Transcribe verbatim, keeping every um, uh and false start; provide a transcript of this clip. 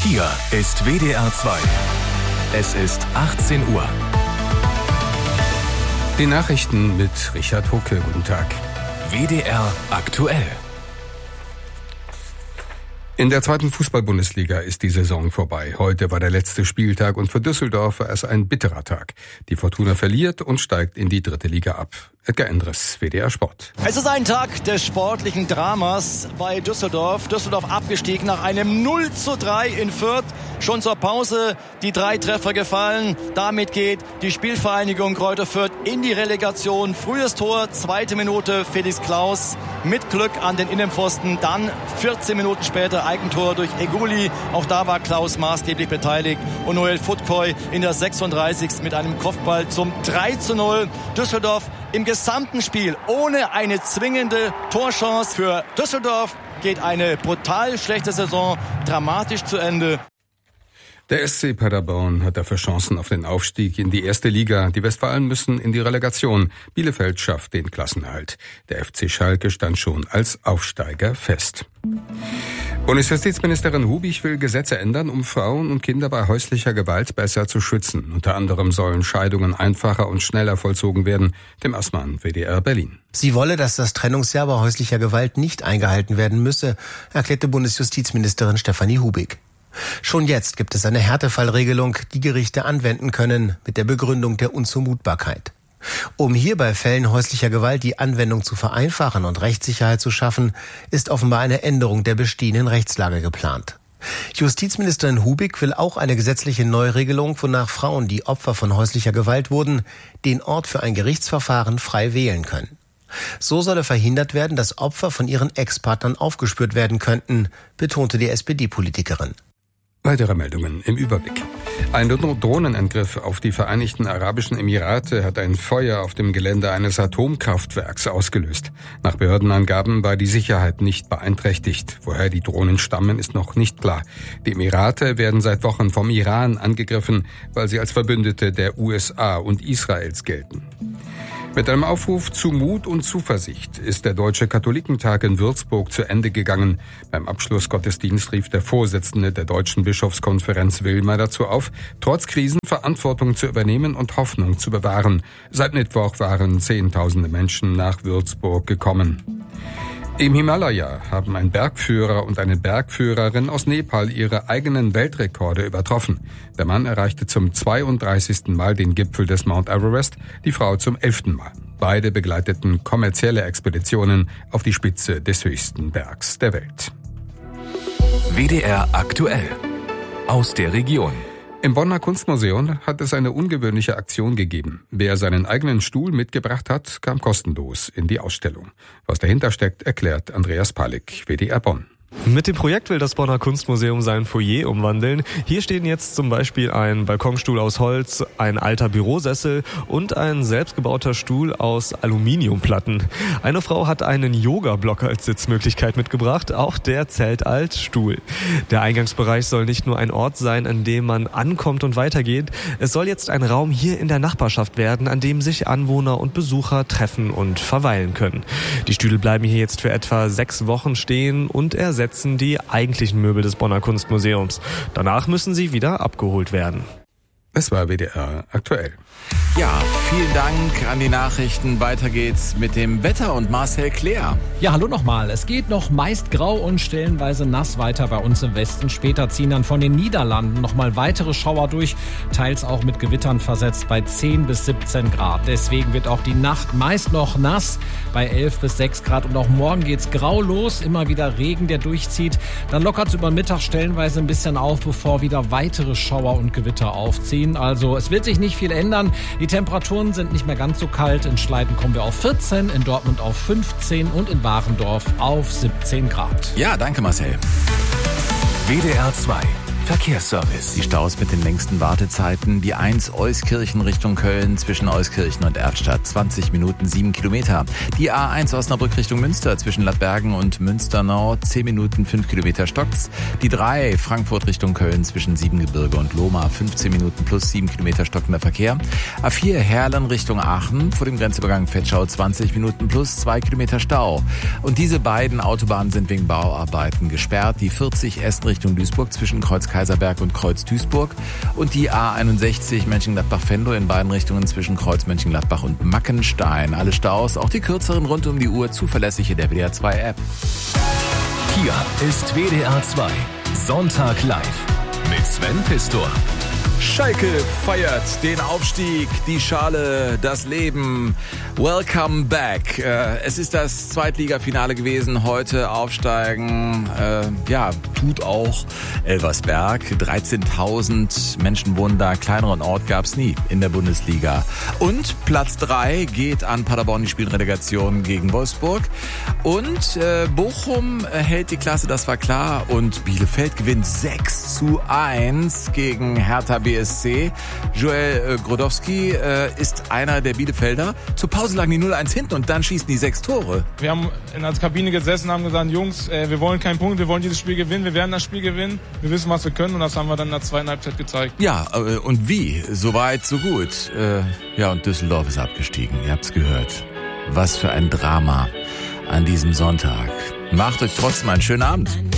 Hier ist W D R zwei. Es ist achtzehn Uhr. Die Nachrichten mit Richard Hucke. Guten Tag. W D R aktuell. In der zweiten Fußball-Bundesliga ist die Saison vorbei. Heute war der letzte Spieltag und für Düsseldorf war es ein bitterer Tag. Die Fortuna verliert und steigt in die dritte Liga ab. Edgar Endres, W D R Sport. Es ist ein Tag des sportlichen Dramas bei Düsseldorf. Düsseldorf abgestiegen nach einem null zu drei in Fürth. Schon zur Pause die drei Treffer gefallen. Damit geht die Spielvereinigung Greuther Fürth in die Relegation. Frühes Tor, zweite Minute, Felix Klaus mit Glück an den Innenpfosten. Dann vierzehn Minuten später Eigentor durch Eguli. Auch da war Klaus maßgeblich beteiligt. Und Noel Futkoy in der sechsunddreißigsten mit einem Kopfball zum drei zu null. Düsseldorf im gesamten Spiel ohne eine zwingende Torchance. Für Düsseldorf geht eine brutal schlechte Saison dramatisch zu Ende. Der S C Paderborn hat dafür Chancen auf den Aufstieg in die erste Liga. Die Westfalen müssen in die Relegation. Bielefeld schafft den Klassenerhalt. Der F C Schalke stand schon als Aufsteiger fest. Bundesjustizministerin Hubig will Gesetze ändern, um Frauen und Kinder bei häuslicher Gewalt besser zu schützen. Unter anderem sollen Scheidungen einfacher und schneller vollzogen werden. Tim Assmann, W D R Berlin. Sie wolle, dass das Trennungsjahr bei häuslicher Gewalt nicht eingehalten werden müsse, erklärte Bundesjustizministerin Stefanie Hubig. Schon jetzt gibt es eine Härtefallregelung, die Gerichte anwenden können, mit der Begründung der Unzumutbarkeit. Um hier bei Fällen häuslicher Gewalt die Anwendung zu vereinfachen und Rechtssicherheit zu schaffen, ist offenbar eine Änderung der bestehenden Rechtslage geplant. Justizministerin Hubig will auch eine gesetzliche Neuregelung, wonach Frauen, die Opfer von häuslicher Gewalt wurden, den Ort für ein Gerichtsverfahren frei wählen können. So solle verhindert werden, dass Opfer von ihren Ex-Partnern aufgespürt werden könnten, betonte die S P D-Politikerin. Weitere Meldungen im Überblick. Ein Drohnenangriff auf die Vereinigten Arabischen Emirate hat ein Feuer auf dem Gelände eines Atomkraftwerks ausgelöst. Nach Behördenangaben war die Sicherheit nicht beeinträchtigt. Woher die Drohnen stammen, ist noch nicht klar. Die Emirate werden seit Wochen vom Iran angegriffen, weil sie als Verbündete der U S A und Israels gelten. Mit einem Aufruf zu Mut und Zuversicht ist der Deutsche Katholikentag in Würzburg zu Ende gegangen. Beim Abschlussgottesdienst rief der Vorsitzende der Deutschen Bischofskonferenz Wilmer dazu auf, trotz Krisen Verantwortung zu übernehmen und Hoffnung zu bewahren. Seit Mittwoch waren Zehntausende Menschen nach Würzburg gekommen. Im Himalaya haben ein Bergführer und eine Bergführerin aus Nepal ihre eigenen Weltrekorde übertroffen. Der Mann erreichte zum zweiunddreißigsten Mal den Gipfel des Mount Everest, die Frau zum elften Mal. Beide begleiteten kommerzielle Expeditionen auf die Spitze des höchsten Bergs der Welt. W D R aktuell. Aus der Region. Im Bonner Kunstmuseum hat es eine ungewöhnliche Aktion gegeben. Wer seinen eigenen Stuhl mitgebracht hat, kam kostenlos in die Ausstellung. Was dahinter steckt, erklärt Andreas Palik, W D R Bonn. Mit dem Projekt will das Bonner Kunstmuseum sein Foyer umwandeln. Hier stehen jetzt zum Beispiel ein Balkonstuhl aus Holz, ein alter Bürosessel und ein selbstgebauter Stuhl aus Aluminiumplatten. Eine Frau hat einen Yoga-Block als Sitzmöglichkeit mitgebracht, auch der zählt als Stuhl. Der Eingangsbereich soll nicht nur ein Ort sein, an dem man ankommt und weitergeht. Es soll jetzt ein Raum hier in der Nachbarschaft werden, an dem sich Anwohner und Besucher treffen und verweilen können. Die Stühle bleiben hier jetzt für etwa sechs Wochen stehen und ersetzen die eigentlichen Möbel des Bonner Kunstmuseums. Danach müssen sie wieder abgeholt werden. Es war W D R aktuell. Ja, vielen Dank an die Nachrichten. Weiter geht's mit dem Wetter und Marcel Claire. Ja, hallo nochmal. Es geht noch meist grau und stellenweise nass weiter bei uns im Westen. Später ziehen dann von den Niederlanden nochmal weitere Schauer durch, teils auch mit Gewittern versetzt bei zehn bis siebzehn Grad. Deswegen wird auch die Nacht meist noch nass bei elf bis sechs Grad. Und auch morgen geht's grau los, immer wieder Regen, der durchzieht. Dann lockert's über Mittag stellenweise ein bisschen auf, bevor wieder weitere Schauer und Gewitter aufziehen. Also es wird sich nicht viel ändern. Die Temperaturen sind nicht mehr ganz so kalt. In Schleiden kommen wir auf vierzehn, in Dortmund auf fünfzehn und in Warendorf auf siebzehn Grad. Ja, danke Marcel. W D R zwei Verkehrsservice. Die Staus mit den längsten Wartezeiten. Die eins Euskirchen Richtung Köln zwischen Euskirchen und Erftstadt. zwanzig Minuten, sieben Kilometer. Die A eins Osnabrück Richtung Münster zwischen Lappbergen und Münster-Nord. zehn Minuten, fünf Kilometer stockt's. Die drei Frankfurt Richtung Köln zwischen Siebengebirge und Lohmar. fünfzehn Minuten plus sieben Kilometer stockender Verkehr. A vier Herlen Richtung Aachen. Vor dem Grenzübergang Vetschau zwanzig Minuten plus zwei Kilometer Stau. Und diese beiden Autobahnen sind wegen Bauarbeiten gesperrt. Die vierzig Essen Richtung Duisburg zwischen Kreuz Kaiserberg und Kreuz Duisburg und die A einundsechzig Mönchengladbach-Venlo in beiden Richtungen zwischen Kreuz Mönchengladbach und Mackenstein. Alle Staus, auch die kürzeren rund um die Uhr, zuverlässig in der W D R zwei App. Hier ist W D R zwei Sonntag live mit Sven Pistor. Schalke feiert den Aufstieg, die Schale, das Leben. Welcome back. Es ist das Zweitligafinale gewesen. Heute aufsteigen, äh, ja, tut auch Elversberg. dreizehntausend Menschen wohnen da. Kleineren Ort gab's nie in der Bundesliga. Und Platz drei geht an Paderborn, die Spielrelegation gegen Wolfsburg. Und äh, Bochum hält die Klasse, das war klar. Und Bielefeld gewinnt sechs zu eins gegen Hertha B S C. Joel Grodowski äh, ist einer der Bielefelder. Zur Pause lagen die null eins hinten und dann schießen die sechs Tore. Wir haben in der Kabine gesessen, haben gesagt, Jungs, äh, wir wollen keinen Punkt, wir wollen dieses Spiel gewinnen, wir werden das Spiel gewinnen, wir wissen, was wir können und das haben wir dann in der zweiten Halbzeit gezeigt. Ja, äh, und wie? Soweit, so gut. Äh, ja, und Düsseldorf ist abgestiegen, ihr habt's gehört. Was für ein Drama an diesem Sonntag. Macht euch trotzdem einen schönen Abend.